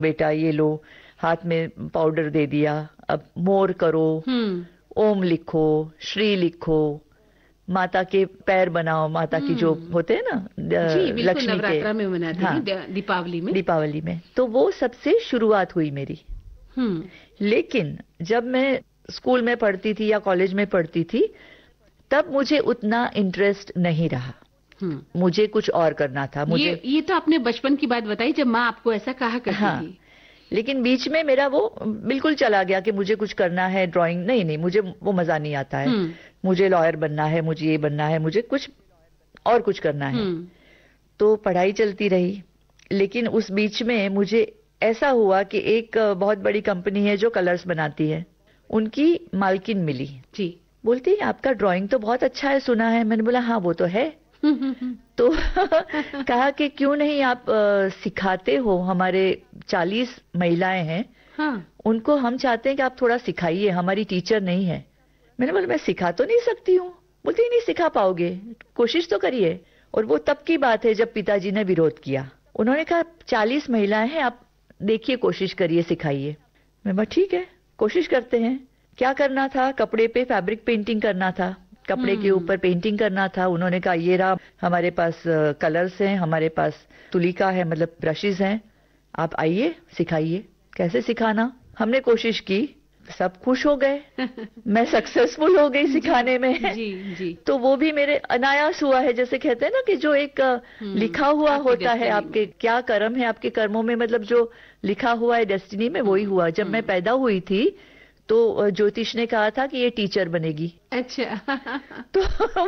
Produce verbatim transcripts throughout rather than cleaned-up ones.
बेटा ये लो, हाथ में पाउडर दे दिया, अब मोर करो, ओम लिखो, श्री लिखो, माता के पैर बनाओ, माता की जो होते हैं ना जी, लक्ष्मी के, नवरात्रा में मनाते हाँ, हैं, दीपावली में दीपावली में। तो वो सबसे शुरुआत हुई मेरी। लेकिन जब मैं स्कूल में पढ़ती थी या कॉलेज में पढ़ती थी, तब मुझे उतना इंटरेस्ट नहीं रहा। मुझे कुछ और करना था। मुझे ये, ये तो आपने बचपन की बात बताई जब माँ आपको ऐसा कहा करती हाँ, थी। लेकिन बीच में मेरा वो बिल्कुल चला गया कि मुझे कुछ करना है, ड्राइंग नहीं नहीं मुझे वो मजा नहीं आता है। मुझे लॉयर बनना है, मुझे ये बनना है, मुझे कुछ और कुछ करना है। तो पढ़ाई चलती रही, लेकिन उस बीच में मुझे ऐसा हुआ कि एक बहुत बड़ी कंपनी है जो कलर्स बनाती है, उनकी मालकिन मिली। जी, बोलती है आपका ड्राइंग तो बहुत अच्छा है, सुना है। मैंने बोला हाँ वो तो है। तो कहा कि क्यों नहीं आप आ, सिखाते हो, हमारे चालीस महिलाएं हैं, हाँ, उनको हम चाहते हैं कि आप थोड़ा सिखाइए, हमारी टीचर नहीं है। मैंने बोला मैं सिखा तो नहीं सकती हूँ। बोलती नहीं सिखा पाओगे, कोशिश तो करिए। और वो तब की बात है जब पिताजी ने विरोध किया। उन्होंने कहा चालीस महिलाएं हैं, आप देखिए, कोशिश करिए, सिखाइए। मैं बोला ठीक है, कोशिश करते हैं। क्या करना था, कपड़े पे फैब्रिक पेंटिंग करना था, कपड़े के ऊपर पेंटिंग करना था। उन्होंने कहा ये रहा हमारे पास कलर्स हैं, हमारे पास तुलिका है, मतलब ब्रशेस हैं, आप आइए सिखाइए। कैसे सिखाना, हमने कोशिश की, सब खुश हो गए। मैं सक्सेसफुल हो गई सिखाने में। जी, जी। तो वो भी मेरे अनायास हुआ है, जैसे कहते हैं ना कि जो एक लिखा हुआ होता है, आपके क्या कर्म है, आपके कर्मों में, मतलब जो लिखा हुआ है डेस्टिनी में, वही हुआ। जब मैं पैदा हुई थी तो ज्योतिष ने कहा था कि ये टीचर बनेगी। अच्छा। तो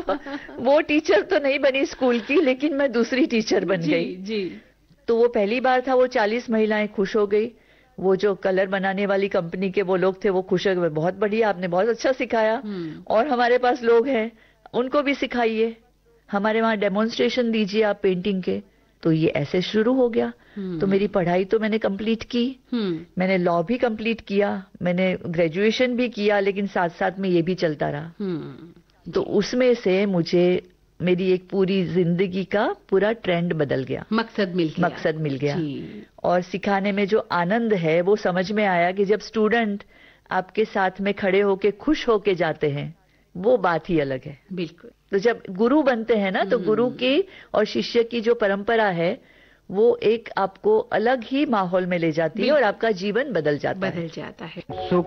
वो टीचर तो नहीं बनी स्कूल की, लेकिन मैं दूसरी टीचर बन गई। जी। तो वो पहली बार था, वो चालीस महिलाएं खुश हो गई। वो जो कलर बनाने वाली कंपनी के वो लोग थे, वो खुश हो गए, बहुत बढ़िया, आपने बहुत अच्छा सिखाया, और हमारे पास लोग हैं, उनको भी सिखाइए, हमारे वहां डेमोन्स्ट्रेशन दीजिए आप पेंटिंग के। तो ये ऐसे शुरू हो गया। तो मेरी पढ़ाई तो मैंने कंप्लीट की, मैंने लॉ भी कंप्लीट किया, मैंने ग्रेजुएशन भी किया, लेकिन साथ साथ में ये भी चलता रहा। तो उसमें से मुझे मेरी एक पूरी जिंदगी का पूरा ट्रेंड बदल गया, मकसद मिल गया मकसद मिल गया और सिखाने में जो आनंद है वो समझ में आया कि जब स्टूडेंट आपके साथ में खड़े होके खुश होके जाते हैं, वो बात ही अलग है। बिल्कुल। तो जब गुरु बनते हैं ना, तो गुरु की और शिष्य की जो परंपरा है, वो एक आपको अलग ही माहौल में ले जाती है और आपका जीवन बदल जाता है बदल जाता है।